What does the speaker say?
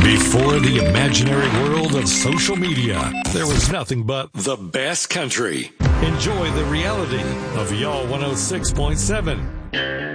Before the imaginary world of social media, there was nothing but the best country. Enjoy the reality of Y'all 106.7.